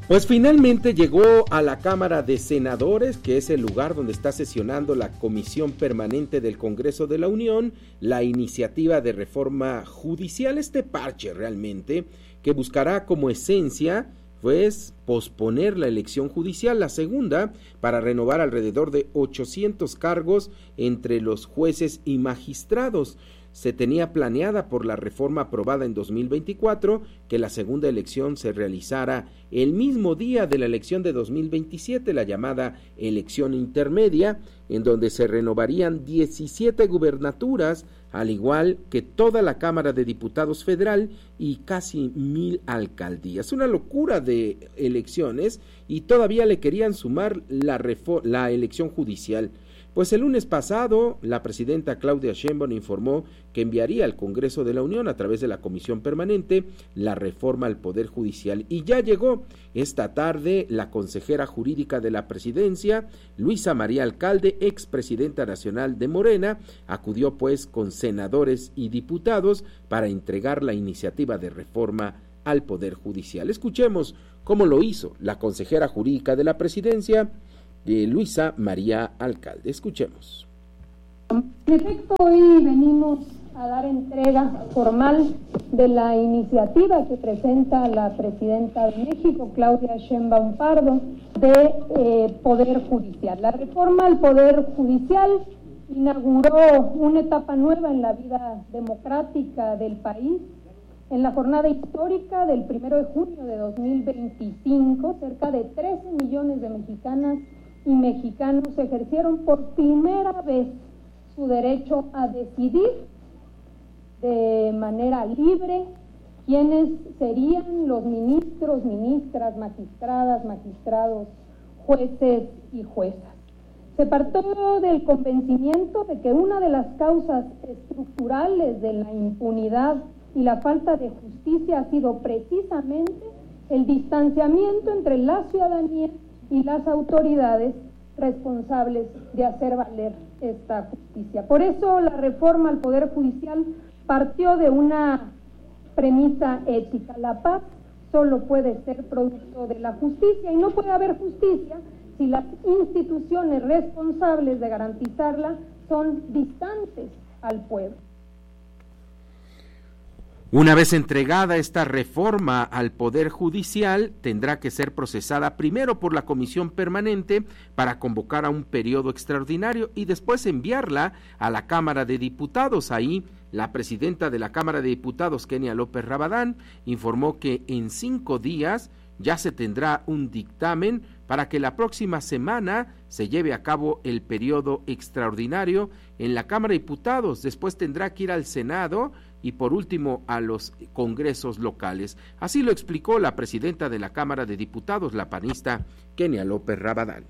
Pues finalmente llegó a la Cámara de Senadores, que es el lugar donde está sesionando la Comisión Permanente del Congreso de la Unión, la iniciativa de reforma judicial, este parche realmente, que buscará como esencia, pues, posponer la elección judicial, la segunda, para renovar alrededor de 800 cargos entre los jueces y magistrados. Se tenía planeada por la reforma aprobada en 2024 que la segunda elección se realizara el mismo día de la elección de 2027, la llamada elección intermedia, en donde se renovarían 17 gubernaturas, al igual que toda la Cámara de Diputados Federal y casi 1,000 alcaldías. Una locura de elecciones, y todavía le querían sumar la elección judicial. Pues el lunes pasado, la presidenta Claudia Sheinbaum informó que enviaría al Congreso de la Unión, a través de la Comisión Permanente, la reforma al Poder Judicial. Y ya llegó esta tarde la consejera jurídica de la presidencia, Luisa María Alcalde, expresidenta nacional de Morena, acudió pues con senadores y diputados para entregar la iniciativa de reforma al Poder Judicial. Escuchemos cómo lo hizo la consejera jurídica de la presidencia, Luisa María Alcalde. Escuchemos. En efecto, hoy venimos a dar entrega formal de la iniciativa que presenta la presidenta de México, Claudia Sheinbaum Pardo, de Poder Judicial. La reforma al Poder Judicial inauguró una etapa nueva en la vida democrática del país. En la jornada histórica del 1 de junio de 2025, cerca de 13 millones de mexicanas y mexicanos ejercieron por primera vez su derecho a decidir de manera libre quiénes serían los ministros, ministras, magistradas, magistrados, jueces y juezas. Se partió del convencimiento de que una de las causas estructurales de la impunidad y la falta de justicia ha sido precisamente el distanciamiento entre la ciudadanía y las autoridades responsables de hacer valer esta justicia. Por eso la reforma al Poder Judicial partió de una premisa ética: la paz solo puede ser producto de la justicia, y no puede haber justicia si las instituciones responsables de garantizarla son distantes al pueblo. Una vez entregada esta reforma al Poder Judicial, tendrá que ser procesada primero por la Comisión Permanente para convocar a un periodo extraordinario y después enviarla a la Cámara de Diputados. Ahí, la presidenta de la Cámara de Diputados, Kenia López Rabadán, informó que en 5 días ya se tendrá un dictamen para que la próxima semana se lleve a cabo el periodo extraordinario en la Cámara de Diputados. Después tendrá que ir al Senado y por último a los congresos locales. Así lo explicó la presidenta de la Cámara de Diputados, la panista Kenia López Rabadán.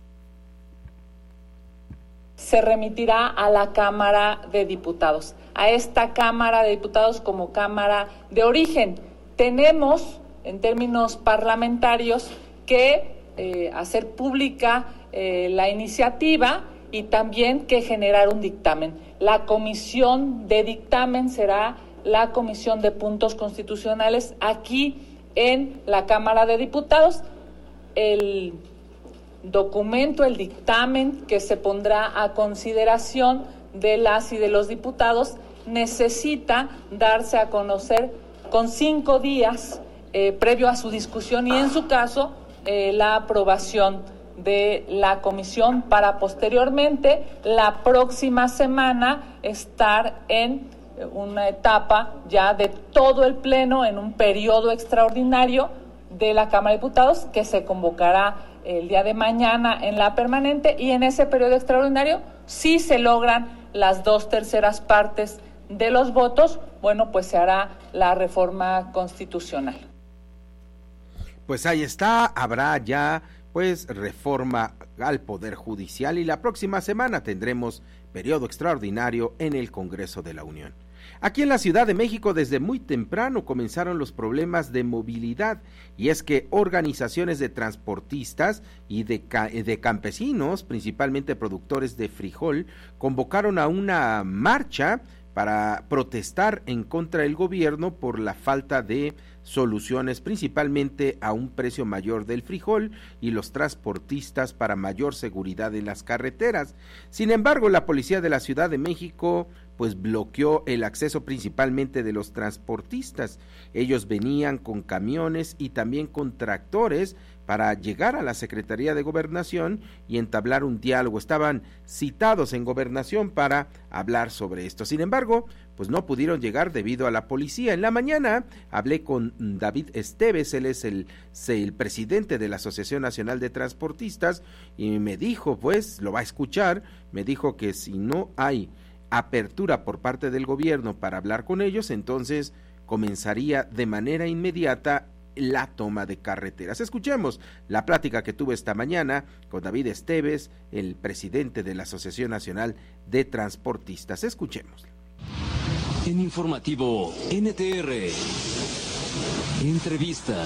Se remitirá a la Cámara de Diputados, a esta Cámara de Diputados como Cámara de origen. Tenemos, en términos parlamentarios, que hacer pública la iniciativa y también que generar un dictamen. La comisión de dictamen será la Comisión de Puntos Constitucionales aquí en la Cámara de Diputados. El documento, el dictamen que se pondrá a consideración de las y de los diputados necesita darse a conocer con 5 días previo a su discusión y, en su caso, la aprobación de la comisión para posteriormente la próxima semana estar en una etapa ya de todo el pleno en un periodo extraordinario de la Cámara de Diputados que se convocará el día de mañana en la permanente, y en ese periodo extraordinario, si se logran las 2/3 partes de los votos, bueno, pues se hará la reforma constitucional. Pues ahí está, habrá ya pues reforma al Poder Judicial y la próxima semana tendremos periodo extraordinario en el Congreso de la Unión. Aquí en la Ciudad de México desde muy temprano comenzaron los problemas de movilidad, y es que organizaciones de transportistas y de campesinos, principalmente productores de frijol, convocaron a una marcha para protestar en contra del gobierno por la falta de soluciones, principalmente a un precio mayor del frijol y los transportistas para mayor seguridad en las carreteras. Sin embargo, la policía de la Ciudad de México pues bloqueó el acceso principalmente de los transportistas. Ellos venían con camiones y también con tractores para llegar a la Secretaría de Gobernación y entablar un diálogo. Estaban citados en Gobernación para hablar sobre esto. Sin embargo, pues no pudieron llegar debido a la policía. En la mañana hablé con David Esteves, él es el presidente de la Asociación Nacional de Transportistas, y me dijo, pues lo va a escuchar, me dijo que si no hay apertura por parte del gobierno para hablar con ellos, entonces comenzaría de manera inmediata la toma de carreteras. Escuchemos la plática que tuve esta mañana con David Esteves, el presidente de la Asociación Nacional de Transportistas. Escuchemos. En Informativo NTR, entrevista.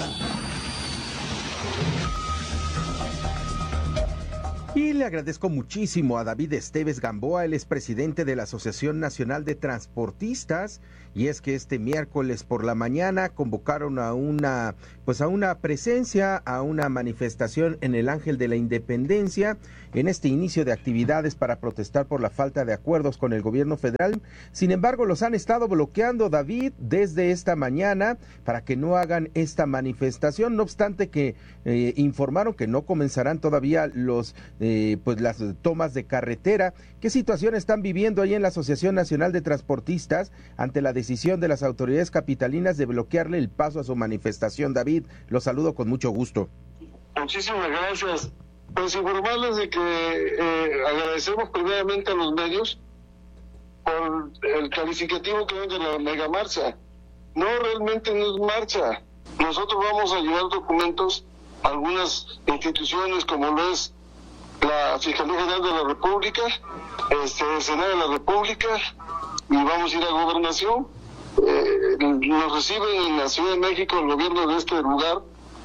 Y le agradezco muchísimo a David Esteves Gamboa, él es presidente de la Asociación Nacional de Transportistas, y es que este miércoles por la mañana convocaron a una presencia, a una manifestación en el Ángel de la Independencia, en este inicio de actividades para protestar por la falta de acuerdos con el gobierno federal. Sin embargo, los han estado bloqueando, David, desde esta mañana para que no hagan esta manifestación, no obstante que informaron que no comenzarán todavía las tomas de carretera. ¿Qué situación están viviendo ahí en la Asociación Nacional de Transportistas ante la decisión de las autoridades capitalinas de bloquearle el paso a su manifestación? David, los saludo con mucho gusto. Muchísimas gracias. Pues informarles de que agradecemos primeramente a los medios por el calificativo que ven de la mega marcha. No, realmente no es marcha. Nosotros vamos a llevar documentos a algunas instituciones como lo es la Fiscalía General de la República, el Senado de la República, y vamos a ir a Gobernación. Nos reciben en la Ciudad de México el gobierno de este lugar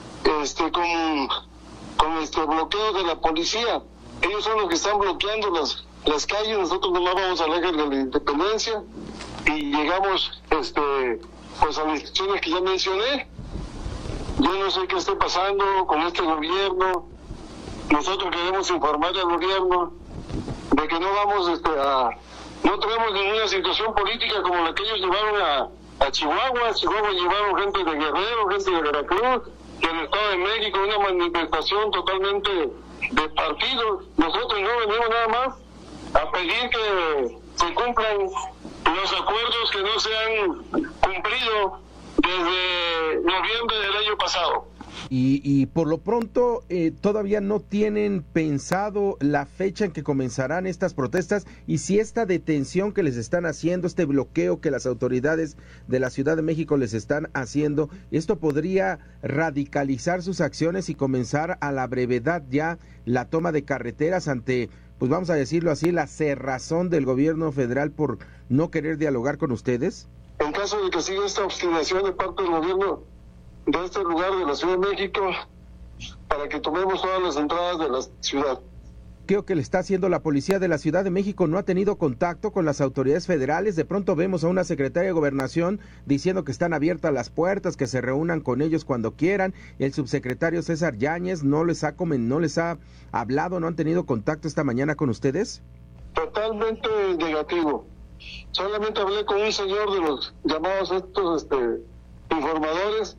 con bloqueo de la policía. Ellos son los que están bloqueando las calles. Nosotros nomás vamos al Ángel de la Independencia y llegamos pues a las instituciones que ya mencioné. Yo no sé qué esté pasando con este gobierno. Nosotros queremos informar al gobierno de que no vamos no tenemos ninguna situación política como la que ellos llevaron a Chihuahua. Chihuahua llevaron gente de Guerrero, gente de Veracruz, del Estado de México, una manifestación totalmente de partido. Nosotros no venimos nada más a pedir que se cumplan los acuerdos que no se han cumplido desde noviembre del año pasado. Y por lo pronto todavía no tienen pensado la fecha en que comenzarán estas protestas, y si esta detención que les están haciendo, este bloqueo que las autoridades de la Ciudad de México les están haciendo, esto podría radicalizar sus acciones y comenzar a la brevedad ya la toma de carreteras ante, pues vamos a decirlo así, la cerrazón del gobierno federal por no querer dialogar con ustedes. En caso de que siga esta obstinación de parte del gobierno de este lugar de la Ciudad de México, para que tomemos todas las entradas de la ciudad. ¿Qué que le está haciendo la policía de la Ciudad de México? ¿No ha tenido contacto con las autoridades federales? De pronto vemos a una secretaria de Gobernación diciendo que están abiertas las puertas, que se reúnan con ellos cuando quieran. El subsecretario César Yáñez no les ha hablado, no han tenido contacto esta mañana con ustedes. Totalmente negativo. Solamente hablé con un señor de los llamados estos informadores,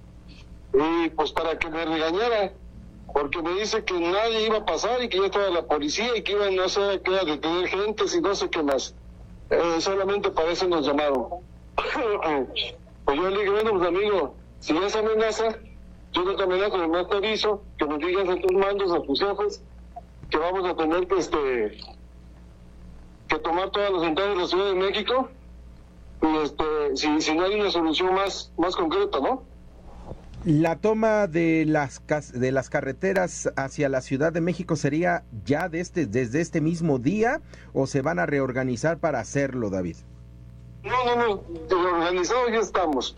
y pues para que me regañara, porque me dice que nadie iba a pasar y que ya estaba la policía y que iban no sé qué a detener gente y no sé qué más. Solamente para eso nos llamaron. Pues yo le dije, bueno, pues amigo, si es amenaza, yo no te amenazo, además te aviso, que me digas a tus mandos, a tus jefes, que vamos a tener que tomar todas las entradas de la Ciudad de México, y si no hay una solución más concreta, ¿no? ¿La toma de las carreteras hacia la Ciudad de México sería ya desde este mismo día, o se van a reorganizar para hacerlo, David? No, organizados ya estamos.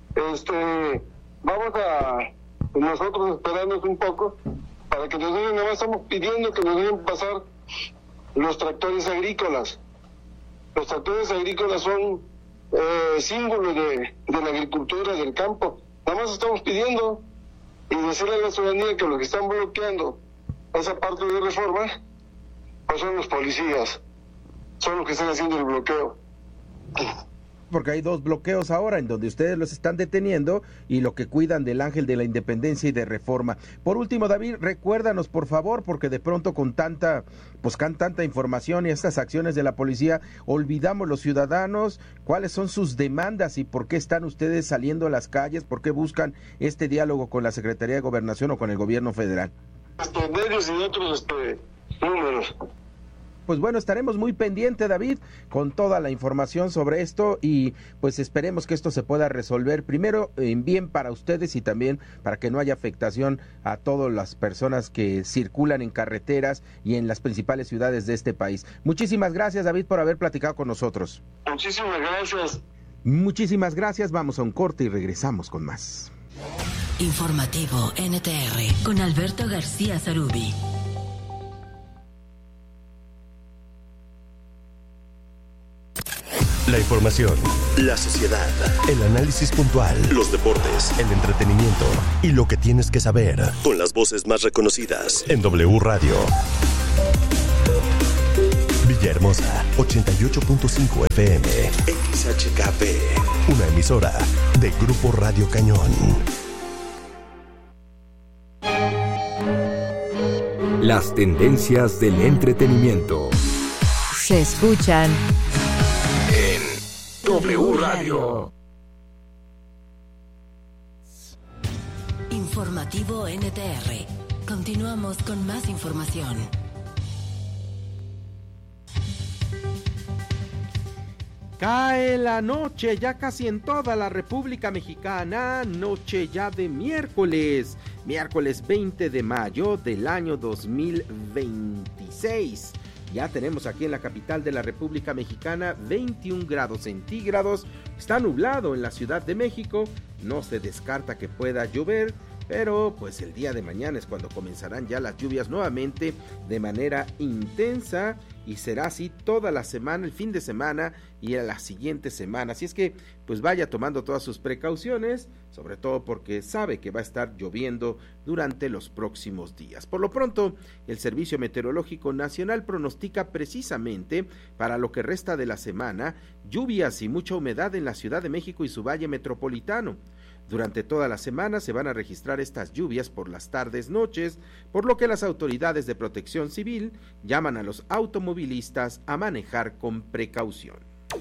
Vamos a nosotros esperarnos un poco para que nos den, nada más estamos pidiendo que nos den pasar los tractores agrícolas. Los tractores agrícolas son símbolo de la agricultura, del campo. Nada más estamos pidiendo y decirle a la ciudadanía que los que están bloqueando esa parte de Reforma, pues son los policías, son los que están haciendo el bloqueo. Porque hay 2 bloqueos ahora en donde ustedes los están deteniendo y lo que cuidan del Ángel de la Independencia y de Reforma. Por último, David, recuérdanos por favor, porque de pronto con tanta información y estas acciones de la policía, olvidamos los ciudadanos, cuáles son sus demandas y por qué están ustedes saliendo a las calles, por qué buscan este diálogo con la Secretaría de Gobernación o con el gobierno federal. Medios y otros números. Pues bueno, estaremos muy pendientes, David, con toda la información sobre esto y pues esperemos que esto se pueda resolver primero en bien para ustedes y también para que no haya afectación a todas las personas que circulan en carreteras y en las principales ciudades de este país. Muchísimas gracias, David, por haber platicado con nosotros. Muchísimas gracias. Muchísimas gracias, vamos a un corte y regresamos con más. Informativo NTR con Alberto García Zarubi. La información, la sociedad, el análisis puntual, los deportes, el entretenimiento y lo que tienes que saber con las voces más reconocidas en W Radio. Villahermosa, 88.5 FM, XHKP, una emisora de Grupo Radio Cañón. Las tendencias del entretenimiento se escuchan W Radio. Informativo NTR. Continuamos con más información. Cae la noche ya casi en toda la República Mexicana, noche ya de miércoles 20 de mayo del año 2026. Ya tenemos aquí en la capital de la República Mexicana 21 grados centígrados, está nublado en la Ciudad de México, no se descarta que pueda llover, pero pues el día de mañana es cuando comenzarán ya las lluvias nuevamente de manera intensa y será así toda la semana, el fin de semana y a la siguiente semana. Así es que pues vaya tomando todas sus precauciones, sobre todo porque sabe que va a estar lloviendo durante los próximos días. Por lo pronto, el Servicio Meteorológico Nacional pronostica precisamente para lo que resta de la semana lluvias y mucha humedad en la Ciudad de México y su valle metropolitano. Durante toda la semana se van a registrar estas lluvias por las tardes, noches, por lo que las autoridades de protección civil llaman a los automovilistas a manejar con precaución.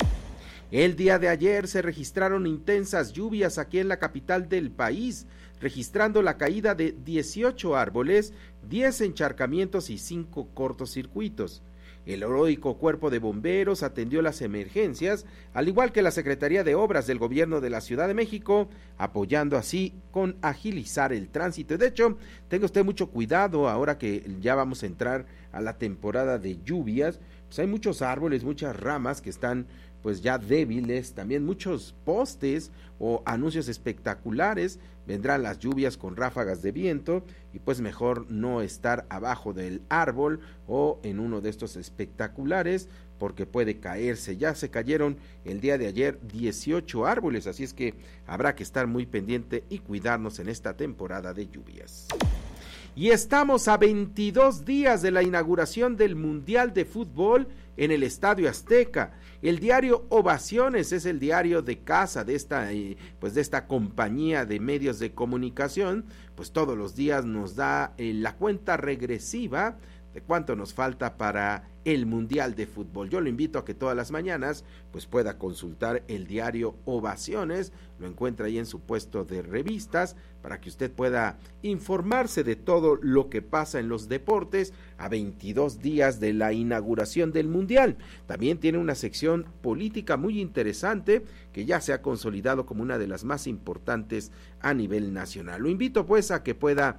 El día de ayer se registraron intensas lluvias aquí en la capital del país, registrando la caída de 18 árboles, 10 encharcamientos y 5 cortocircuitos. El heroico cuerpo de bomberos atendió las emergencias, al igual que la Secretaría de Obras del Gobierno de la Ciudad de México, apoyando así con agilizar el tránsito. De hecho, tenga usted mucho cuidado ahora que ya vamos a entrar a la temporada de lluvias, pues hay muchos árboles, muchas ramas que están pues ya débiles, también muchos postes o anuncios espectaculares. Vendrán las lluvias con ráfagas de viento y pues mejor no estar abajo del árbol o en uno de estos espectaculares porque puede caerse. Ya se cayeron el día de ayer 18 árboles, así es que habrá que estar muy pendiente y cuidarnos en esta temporada de lluvias. Y estamos a 22 días de la inauguración del Mundial de Fútbol en el Estadio Azteca. El diario Ovaciones es el diario de casa de esta compañía de medios de comunicación, pues todos los días nos da la cuenta regresiva de cuánto nos falta para el Mundial de Fútbol. Yo lo invito a que todas las mañanas pues pueda consultar el diario Ovaciones, lo encuentra ahí en su puesto de revistas para que usted pueda informarse de todo lo que pasa en los deportes a 22 días de la inauguración del Mundial. También tiene una sección política muy interesante que ya se ha consolidado como una de las más importantes a nivel nacional. Lo invito pues a que pueda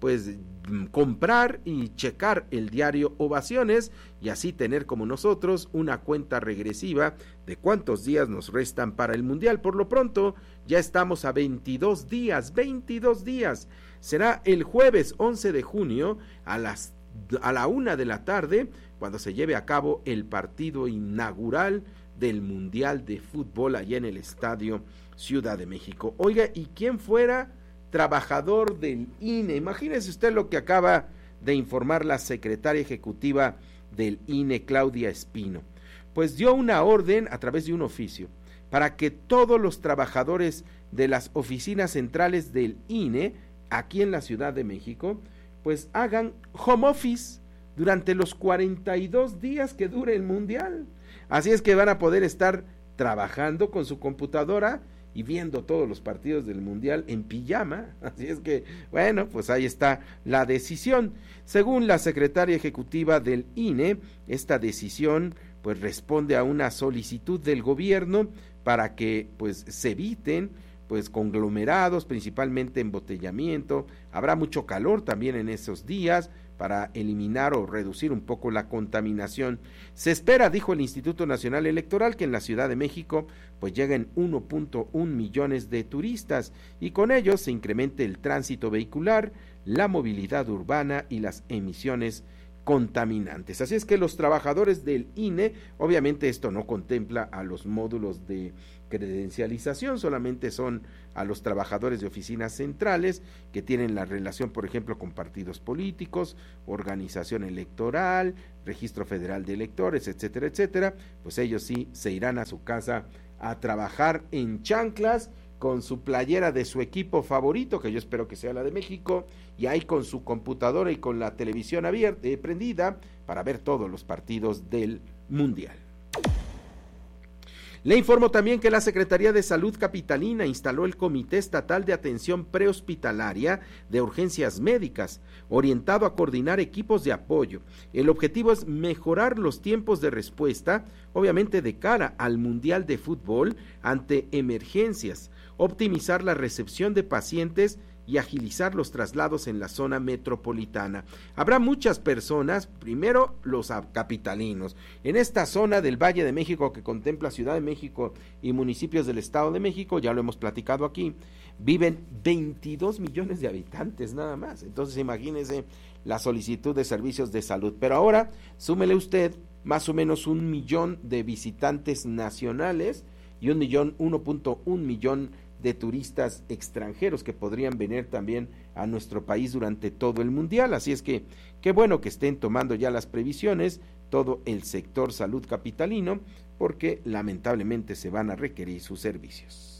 comprar y checar el diario Ovaciones y así tener como nosotros una cuenta regresiva de cuántos días nos restan para el Mundial. Por lo pronto ya estamos a 22 días, será el jueves 11 de junio a la 1 de la tarde cuando se lleve a cabo el partido inaugural del Mundial de Fútbol allá en el Estadio Ciudad de México. Oiga, ¿y quién fuera trabajador del INE? Imagínese usted lo que acaba de informar la secretaria ejecutiva del INE, Claudia Espino. Pues dio una orden a través de un oficio para que todos los trabajadores de las oficinas centrales del INE aquí en la Ciudad de México pues hagan home office durante los 42 días que dure el Mundial. Así es que van a poder estar trabajando con su computadora y viendo todos los partidos del Mundial en pijama. Así es que, bueno, pues ahí está la decisión. Según la secretaria ejecutiva del INE, esta decisión pues responde a una solicitud del gobierno para que pues se eviten pues conglomerados, principalmente embotellamiento. Habrá mucho calor también en esos días para eliminar o reducir un poco la contaminación. Se espera, dijo el Instituto Nacional Electoral, que en la Ciudad de México pues lleguen 1.1 millones de turistas y con ello se incremente el tránsito vehicular, la movilidad urbana y las emisiones contaminantes. Así es que los trabajadores del INE, obviamente esto no contempla a los módulos de credencialización, solamente son a los trabajadores de oficinas centrales que tienen la relación, por ejemplo, con partidos políticos, organización electoral, registro federal de electores, etcétera, etcétera. Pues ellos sí se irán a su casa a trabajar en chanclas, con su playera de su equipo favorito, que yo espero que sea la de México, y ahí con su computadora y con la televisión abierta, prendida, para ver todos los partidos del Mundial. Le informo también que la Secretaría de Salud Capitalina instaló el Comité Estatal de Atención Prehospitalaria de Urgencias Médicas, orientado a coordinar equipos de apoyo. El objetivo es mejorar los tiempos de respuesta, obviamente de cara al Mundial de Fútbol ante emergencias, optimizar la recepción de pacientes y agilizar los traslados en la zona metropolitana. Habrá muchas personas, primero los capitalinos, en esta zona del Valle de México que contempla Ciudad de México y municipios del Estado de México, ya lo hemos platicado aquí, viven 22 millones de habitantes nada más. Entonces imagínense la solicitud de servicios de salud, pero ahora súmele usted más o menos 1 millón de visitantes nacionales y 1.1 millón de turistas extranjeros que podrían venir también a nuestro país durante todo el Mundial. Así es que qué bueno que estén tomando ya las previsiones todo el sector salud capitalino, porque lamentablemente se van a requerir sus servicios.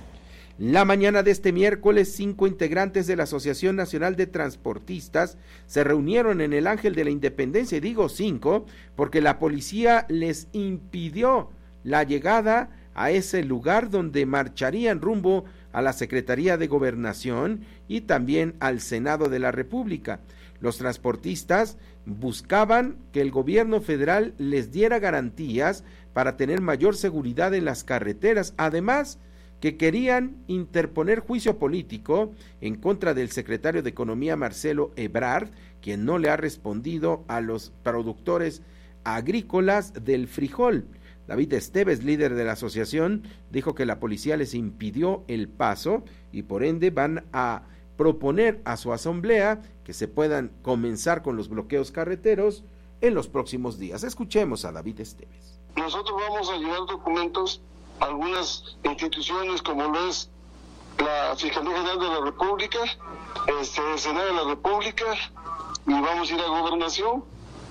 La mañana de este miércoles, 5 integrantes de la Asociación Nacional de Transportistas se reunieron en el Ángel de la Independencia, y digo 5 porque la policía les impidió la llegada a ese lugar donde marcharían rumbo a la Secretaría de Gobernación y también al Senado de la República. Los transportistas buscaban que el gobierno federal les diera garantías para tener mayor seguridad en las carreteras, además que querían interponer juicio político en contra del secretario de Economía Marcelo Ebrard, quien no le ha respondido a los productores agrícolas del frijol. David Esteves, líder de la asociación, dijo que la policía les impidió el paso y por ende van a proponer a su asamblea que se puedan comenzar con los bloqueos carreteros en los próximos días. Escuchemos a David Esteves. Nosotros vamos a llevar documentos a algunas instituciones como lo es la Fiscalía General de la República, el Senado de la República, y vamos a ir a Gobernación.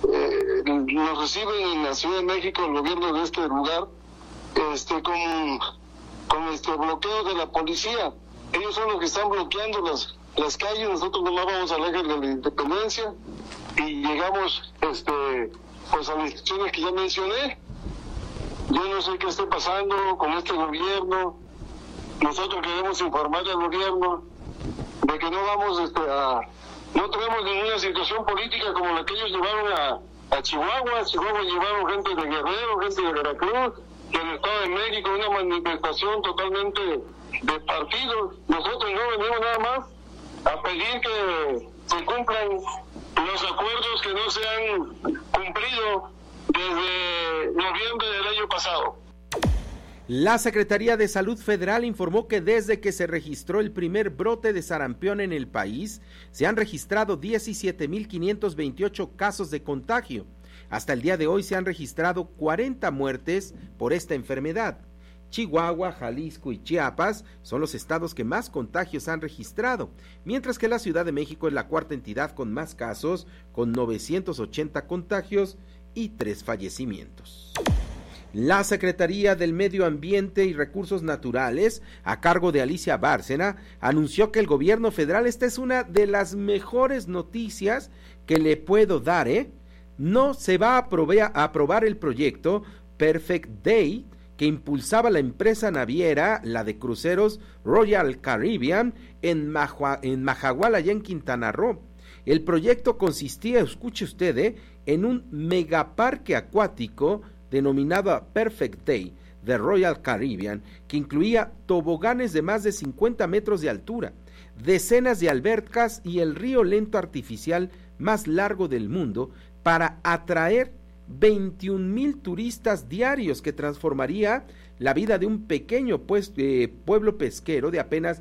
Nos reciben en la Ciudad de México el gobierno de este lugar con bloqueo de la policía. Ellos son los que están bloqueando las calles. Nosotros nomás vamos al Ángel de la Independencia y llegamos pues a las instituciones que ya mencioné. Yo no sé qué está pasando con este gobierno. Nosotros queremos informar al gobierno de que no vamos no tenemos ninguna situación política como la que ellos llevaron a Chihuahua. Chihuahua llevaron gente de Guerrero, gente de Veracruz, del Estado de México, una manifestación totalmente de partidos. Nosotros no venimos nada más a pedir que se cumplan los acuerdos que no se han cumplido desde noviembre del año pasado. La Secretaría de Salud Federal informó que desde que se registró el primer brote de sarampión en el país, se han registrado 17,528 casos de contagio. Hasta el día de hoy se han registrado 40 muertes por esta enfermedad. Chihuahua, Jalisco y Chiapas son los estados que más contagios han registrado, mientras que la Ciudad de México es la cuarta entidad con más casos, con 980 contagios y 3 fallecimientos. La Secretaría del Medio Ambiente y Recursos Naturales, a cargo de Alicia Bárcena, anunció que el gobierno federal, esta es una de las mejores noticias que le puedo dar, no se va a aprobar el proyecto Perfect Day, que impulsaba la empresa naviera, la de cruceros Royal Caribbean, en Mahahual, allá en Quintana Roo. El proyecto consistía, escuche usted, en un megaparque acuático denominado Perfect Day de Royal Caribbean, que incluía toboganes de más de 50 metros de altura, decenas de albercas y el río lento artificial más largo del mundo, para atraer 21,000 turistas diarios, que transformaría la vida de un pequeño pueblo pesquero de apenas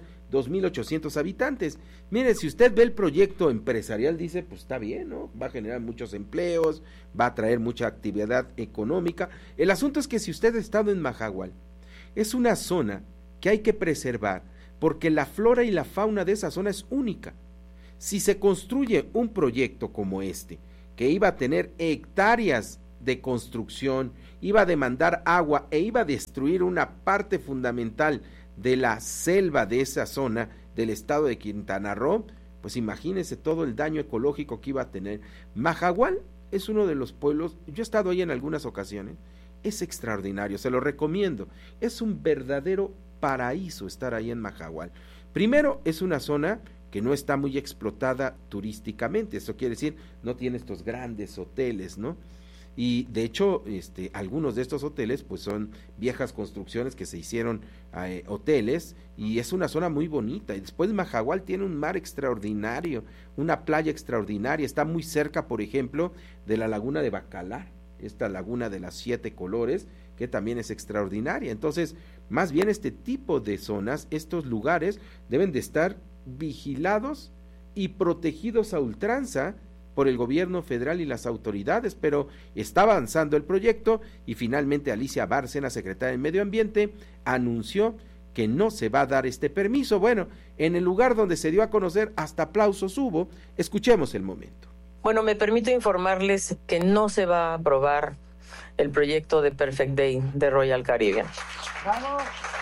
2,800 habitantes. Mire, si usted ve el proyecto empresarial, dice, pues está bien, ¿no? Va a generar muchos empleos, va a traer mucha actividad económica. El asunto es que si usted ha estado en Mahahual, es una zona que hay que preservar, porque la flora y la fauna de esa zona es única. Si se construye un proyecto como este, que iba a tener hectáreas de construcción, iba a demandar agua e iba a destruir una parte fundamental de la selva de esa zona del estado de Quintana Roo, pues imagínense todo el daño ecológico que iba a tener. Mahahual es uno de los pueblos, yo he estado ahí en algunas ocasiones, es extraordinario, se lo recomiendo, es un verdadero paraíso estar ahí en Mahahual. Primero, es una zona que no está muy explotada turísticamente, eso quiere decir, no tiene estos grandes hoteles, ¿no? Y de hecho, algunos de estos hoteles pues son viejas construcciones que se hicieron hoteles, y es una zona muy bonita. Y después Mahahual tiene un mar extraordinario, una playa extraordinaria, está muy cerca, por ejemplo, de la laguna de Bacalar, esta laguna de las 7 colores, que también es extraordinaria. Entonces, más bien este tipo de zonas, estos lugares deben de estar vigilados y protegidos a ultranza por el gobierno federal y las autoridades, pero está avanzando el proyecto y finalmente Alicia Bárcena, secretaria de Medio Ambiente, anunció que no se va a dar este permiso. Bueno, en el lugar donde se dio a conocer, hasta aplausos hubo. Escuchemos el momento. Bueno, me permito informarles que no se va a aprobar el proyecto de Perfect Day de Royal Caribbean. ¡Vamos!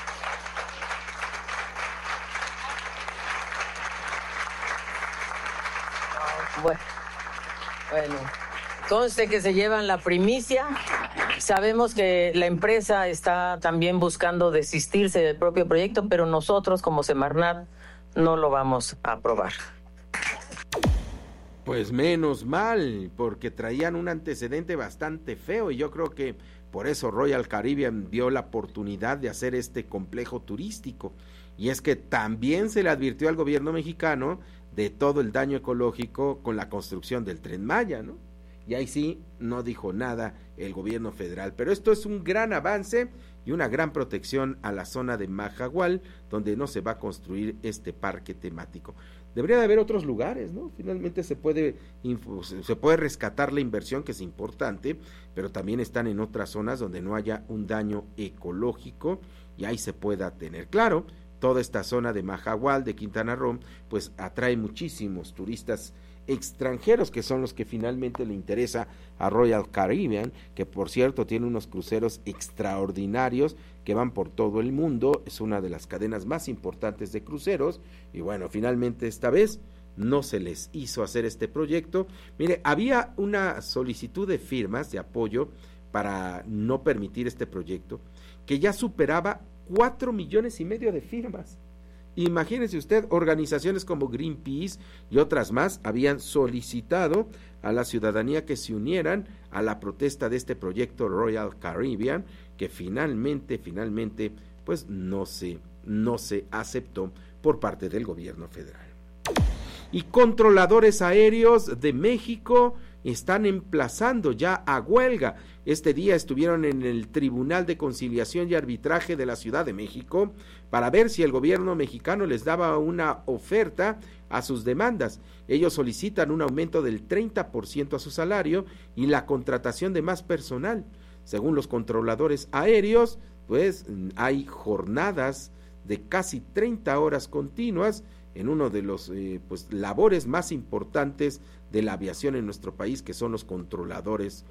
Bueno, conste que se llevan la primicia. Sabemos que la empresa está también buscando desistirse del propio proyecto, pero nosotros como Semarnat no lo vamos a aprobar. Pues menos mal, porque traían un antecedente bastante feo, y yo creo que por eso Royal Caribbean vio la oportunidad de hacer este complejo turístico. Y es que también se le advirtió al gobierno mexicano de todo el daño ecológico con la construcción del Tren Maya, ¿no? Y ahí sí no dijo nada el gobierno federal, pero esto es un gran avance y una gran protección a la zona de Mahahual, donde no se va a construir este parque temático. Debería de haber otros lugares, ¿no? Finalmente se puede rescatar la inversión, que es importante, pero también están en otras zonas donde no haya un daño ecológico y ahí se pueda tener. Claro, toda esta zona de Mahahual, de Quintana Roo, pues atrae muchísimos turistas extranjeros, que son los que finalmente le interesa a Royal Caribbean, que por cierto tiene unos cruceros extraordinarios que van por todo el mundo, es una de las cadenas más importantes de cruceros, y bueno, finalmente esta vez no se les hizo hacer este proyecto. Mire, había una solicitud de firmas de apoyo para no permitir este proyecto, que ya superaba 4,5 millones de firmas. Imagínese usted, organizaciones como Greenpeace y otras más habían solicitado a la ciudadanía que se unieran a la protesta de este proyecto Royal Caribbean, que finalmente, pues no se aceptó por parte del gobierno federal. Y controladores aéreos de México están emplazando ya a huelga. Este día estuvieron en el Tribunal de Conciliación y Arbitraje de la Ciudad de México para ver si el gobierno mexicano les daba una oferta a sus demandas. Ellos solicitan un aumento del 30% a su salario y la contratación de más personal. Según los controladores aéreos, pues hay jornadas de casi 30 horas continuas en uno de los labores más importantes de la aviación en nuestro país, que son los controladores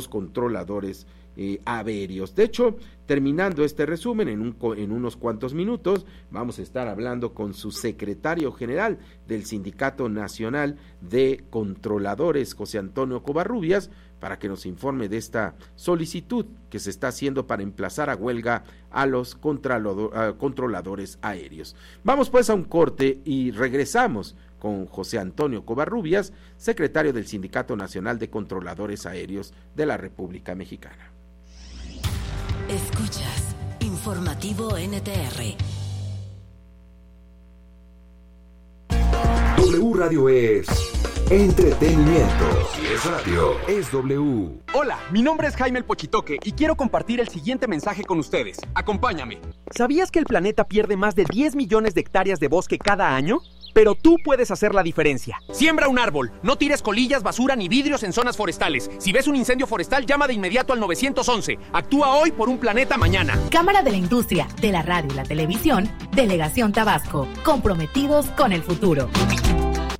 aéreos. De hecho, terminando este resumen, en unos cuantos minutos vamos a estar hablando con su secretario general del Sindicato Nacional de Controladores, José Antonio Covarrubias, para que nos informe de esta solicitud que se está haciendo para emplazar a huelga a los controladores aéreos. Vamos pues a un corte y regresamos con José Antonio Covarrubias, secretario del Sindicato Nacional de Controladores Aéreos de la República Mexicana. Escuchas Informativo NTR. W Radio es entretenimiento. Si es radio, es W. Hola, mi nombre es Jaime el Pochitoque y quiero compartir el siguiente mensaje con ustedes. Acompáñame. ¿Sabías que el planeta pierde más de 10 millones de hectáreas de bosque cada año? Pero tú puedes hacer la diferencia. Siembra un árbol, no tires colillas, basura ni vidrios en zonas forestales. Si ves un incendio forestal, llama de inmediato al 911. Actúa hoy por un planeta mañana. Cámara de la Industria, de la Radio y la Televisión, Delegación Tabasco. Comprometidos con el futuro.